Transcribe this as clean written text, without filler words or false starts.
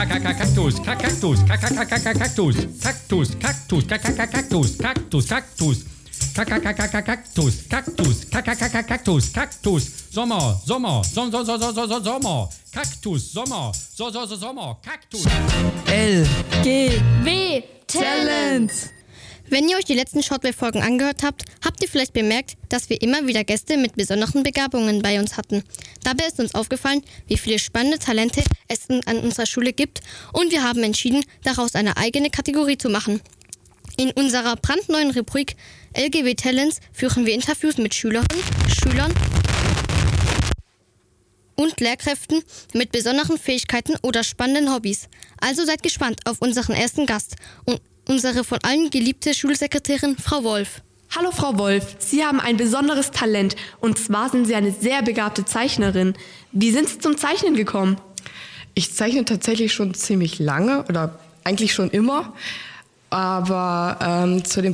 Kaktus, Kaktus, Kaktus, Kaktus, Kaktus, Kaktus, Kaktus, Kaktus. Kaktus, Kaktus, Kaktus, Kaktus, Sommer, Sommer, Kaktus, Sommer, Sommer, Kaktus. L, G, W, Talent. Wenn ihr euch die letzten Shortwave-Folgen angehört habt, habt ihr vielleicht bemerkt, dass wir immer wieder Gäste mit besonderen Begabungen bei uns hatten. Dabei ist uns aufgefallen, wie viele spannende Talente es an unserer Schule gibt, und wir haben entschieden, daraus eine eigene Kategorie zu machen. In unserer brandneuen Rubrik LGW Talents führen wir Interviews mit Schülerinnen, Schülern und Lehrkräften mit besonderen Fähigkeiten oder spannenden Hobbys. Also seid gespannt auf unseren ersten Gast und unsere von allen geliebte Schulsekretärin Frau Wolf. Hallo Frau Wolf, Sie haben ein besonderes Talent und zwar sind Sie eine sehr begabte Zeichnerin. Wie sind Sie zum Zeichnen gekommen? Ich zeichne tatsächlich schon ziemlich lange oder eigentlich schon immer, aber zu dem